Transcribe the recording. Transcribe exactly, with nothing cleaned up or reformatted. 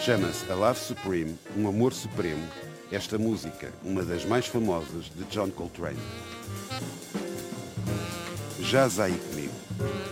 Chama-se A Love Supreme, Um Amor Supremo, esta música, uma das mais famosas de John Coltrane. Jazz Aí